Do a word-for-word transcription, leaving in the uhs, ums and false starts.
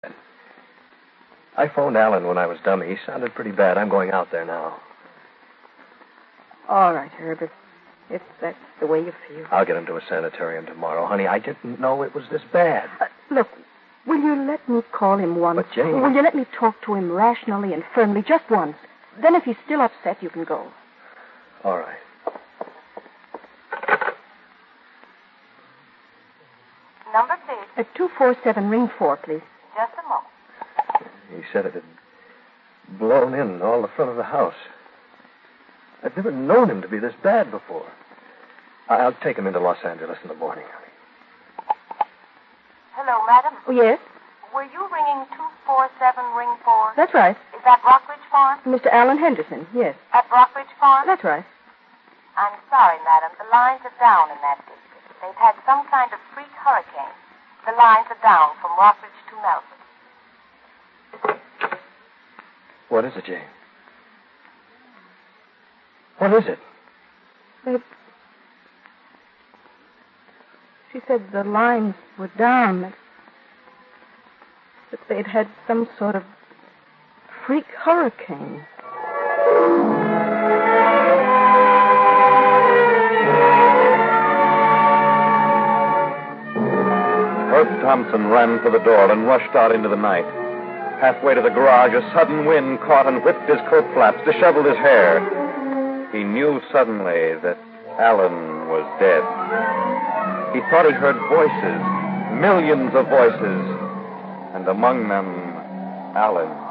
I phoned Alan when I was dummy. He sounded pretty bad. I'm going out there now. All right, Herb, if, if that's the way you feel. I'll get him to a sanitarium tomorrow. Honey, I didn't know it was this bad. Uh, look, will you let me call him once? But, Jane... Will you let me talk to him rationally and firmly, just once? Then if he's still upset, you can go. All right. Number, please. At two four seven, ring four, please. Just a moment. He said it had blown in all the front of the house. I've never known him to be this bad before. I'll take him into Los Angeles in the morning, honey. Hello, madam. Oh, yes? Were you ringing two four seven, ring four? That's right. Is that Rockridge Farm? Mister Alan Henderson, yes. At Rockridge Farm? That's right. I'm sorry, madam. The lines are down in that district. They've had some kind of freak hurricane. The lines are down from Rockridge to Melbourne. What is it, Jane? What is it? They... She said the lines were down. That, that they'd had some sort of freak hurricane. Herb Thompson ran for the door and rushed out into the night. Halfway to the garage, a sudden wind caught and whipped his coat flaps, disheveled his hair. He knew suddenly that Alan was dead. He thought he heard voices, millions of voices, and among them, Alan.